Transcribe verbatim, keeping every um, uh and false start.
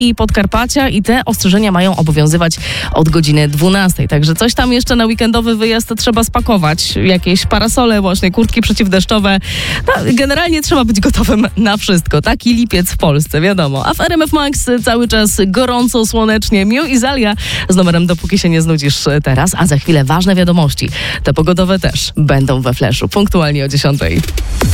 i Podkarpacia i te ostrzeżenia mają obowiązywać od godziny dwunastej. Także coś tam jeszcze na weekendowy wyjazd trzeba spakować. Jakieś parasole, właśnie kurtki przeciwdeszczowe. No, generalnie trzeba być gotowym na wszystko. Taki lipiec w Polsce, wiadomo. A w R M F Max cały czas gorąco, słonecznie. Miu i Zalia z numerem Dopóki się nie znudzisz teraz. A za chwilę ważne wiadomości. Te pogodowe też będą we Fleszu. Punktualnie o dziesiątej.